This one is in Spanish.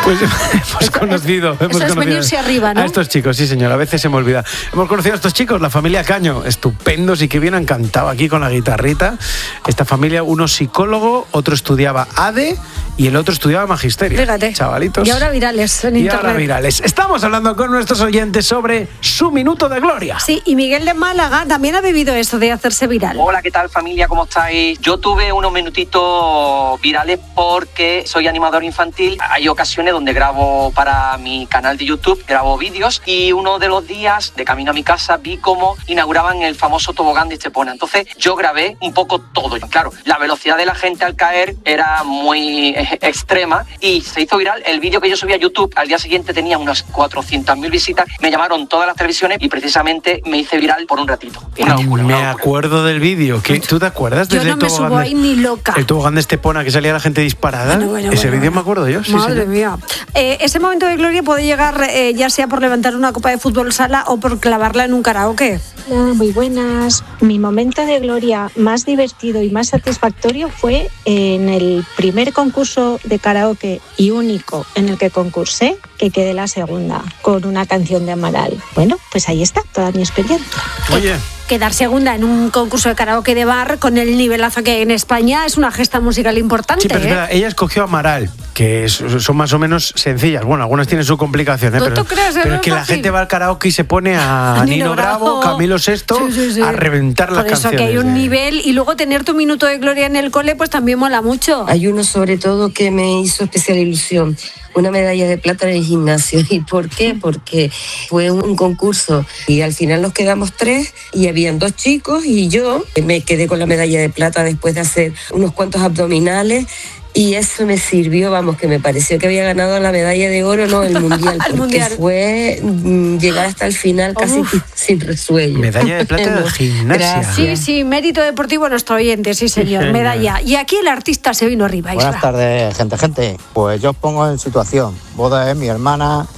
Pues hemos conocido es venirse arriba, ¿no? A estos chicos, sí señor, a veces se me olvida. Hemos conocido a estos chicos, la familia Caño, estupendos y que bien han cantado aquí con la guitarrita. Esta familia, uno psicólogo, otro estudiaba ADE y el otro estudiaba magisterio. Fíjate. Chavalitos. Y ahora virales en internet. Ahora virales. Estamos hablando con nuestros oyentes sobre su minuto de gloria. Sí, y Miguel de Málaga también ha vivido eso de hacerse viral. Hola, ¿qué tal familia? ¿Cómo estáis? Yo tuve unos minutitos virales porque soy animador infantil. Hay ocasiones donde grabo para mi canal de YouTube, grabo vídeos, y uno de los días, de camino a mi casa, vi cómo inauguraban el famoso tobogán de Estepona. Entonces yo grabé un poco todo. Claro, la velocidad de la gente al caer era muy extrema y se hizo viral. El vídeo que yo subí a YouTube al día siguiente tenía unas 400.000 visitas. Me llamaron todas las televisiones y precisamente me hice viral por un ratito. Una locura, me acuerdo del vídeo. ¿Tú te acuerdas del tobogán? Yo no me subo ahí ni loca. El tobogán de Estepona, que salía la gente disparada. Ese vídeo me acuerdo yo. Madre mía. Ese momento de gloria puede llegar ya sea por levantar una copa de fútbol sala o por clavarla en un karaoke. Hola, muy buenas. Mi momento de gloria más divertido y más satisfactorio fue en el primer concurso de karaoke y único en el que concursé, que quedé la segunda con una canción de Amaral. Bueno, pues ahí está toda mi experiencia. Oye, quedar segunda en un concurso de karaoke de bar con el nivelazo que hay en España es una gesta musical importante. Sí, pero espera, ella escogió Amaral, que son más o menos sencillas. Bueno, algunas tienen su complicación, pero es que la gente va al karaoke y se pone a Nino Bravo, Camilo VI, a reventar las canciones. Por eso que hay un nivel, y luego tener tu minuto de gloria en el cole, pues también mola mucho. Hay uno sobre todo que me hizo especial ilusión. Una medalla de plata en el gimnasio. ¿Y por qué? Porque fue un concurso y al final nos quedamos 3 y habían 2 chicos y yo me quedé con la medalla de plata después de hacer unos cuantos abdominales. Y eso me sirvió, vamos, que me pareció que había ganado la medalla de oro, no, el mundial, porque fue llegar hasta el final casi sin resuello. Medalla de plata del gimnasia. Gracias. Sí, mérito deportivo a nuestro oyente, sí señor, medalla. Y aquí el artista se vino arriba. Buenas tardes, gente. Pues yo os pongo en situación. Boda es mi hermana.